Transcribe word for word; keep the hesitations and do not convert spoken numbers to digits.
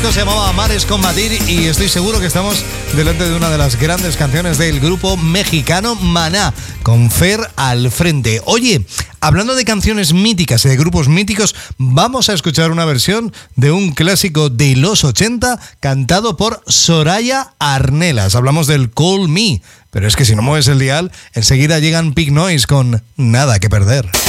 Se llamaba Mares Combatir y estoy seguro que estamos delante de una de las grandes canciones del grupo mexicano Maná, con Fer al frente. Oye, hablando de canciones míticas y de grupos míticos, vamos a escuchar una versión de un clásico de los ochenta cantado por Soraya Arnelas. Hablamos del Call Me, pero es que si no mueves el dial, enseguida llegan Pig Noise con Nada que Perder.